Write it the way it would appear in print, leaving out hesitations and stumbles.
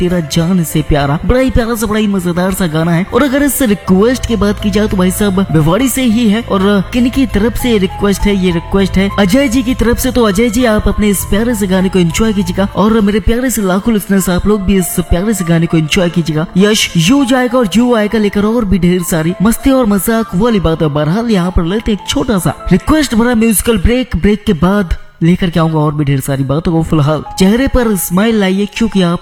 तेरा जान से प्यारा, बड़ा ही प्यारा सा, बड़ा ही मजेदार सा गाना है। और अगर इस रिक्वेस्ट की बात की जाए तो भाई साहब भिवाड़ी से ही है। और किन की तरफ से रिक्वेस्ट है? ये रिक्वेस्ट है अजय जी की तरफ से। तो अजय जी आप अपने इस प्यारे से गाने को एंजॉय कीजिएगा और मेरे प्यारे से लाखों लिसनर्स आप लोग भी इस प्यारे से गाने को एंजॉय कीजिएगा। यश यू जाएगा और यू आएगा लेकर और भी ढेर सारी मस्ती और मजाक वाली बात है। बहरहाल यहाँ पर लेते एक छोटा सा रिक्वेस्ट भरा म्यूजिकल ब्रेक के बाद लेकर के आऊंगा और भी ढेर सारी बातों को। फिलहाल चेहरे पर स्माइल लाइए क्योंकि आप